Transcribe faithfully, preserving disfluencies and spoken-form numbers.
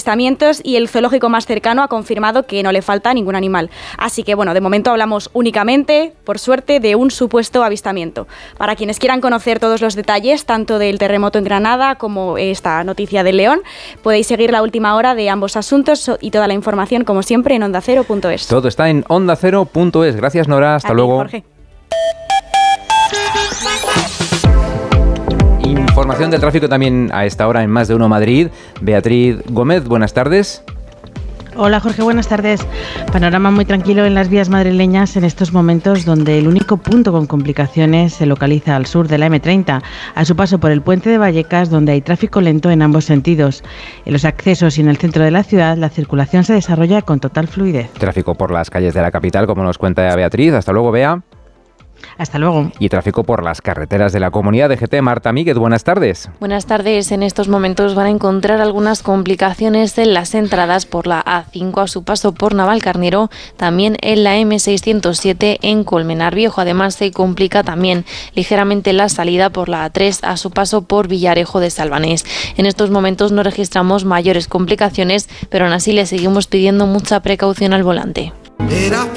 avistamientos y el zoológico más cercano ha confirmado que no le falta ningún animal. Así que bueno, de momento hablamos únicamente, por suerte, de un supuesto avistamiento. Para quienes quieran conocer todos los detalles, tanto del terremoto en Granada como esta noticia del león, podéis seguir la última hora de ambos asuntos y toda la información, como siempre, en onda cero punto es. Todo está en onda cero punto es. Gracias, Nora. Hasta A ti, luego. Jorge. Información del tráfico también a esta hora en Más de Uno Madrid. Beatriz Gómez, buenas tardes. Hola Jorge, buenas tardes. Panorama muy tranquilo en las vías madrileñas en estos momentos, donde el único punto con complicaciones se localiza al sur de la eme treinta, a su paso por el puente de Vallecas, donde hay tráfico lento en ambos sentidos. En los accesos y en el centro de la ciudad, la circulación se desarrolla con total fluidez. Tráfico por las calles de la capital, como nos cuenta Beatriz. Hasta luego, Bea. Hasta luego. Y tráfico por las carreteras de la comunidad de G T. Marta Míguez, buenas tardes. Buenas tardes. En estos momentos van a encontrar algunas complicaciones en las entradas por la A cinco a su paso por Navalcarnero, también en la eme seiscientos siete en Colmenar Viejo. Además, se complica también ligeramente la salida por la A tres a su paso por Villarejo de Salvanés. En estos momentos no registramos mayores complicaciones, pero aún así le seguimos pidiendo mucha precaución al volante.